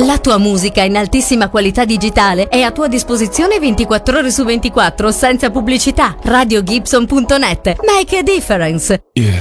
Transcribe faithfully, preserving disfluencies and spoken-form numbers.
La tua musica in altissima qualità digitale è a tua disposizione ventiquattro ore su ventiquattro senza pubblicità. radio gibson punto net. Make a difference. Yeah.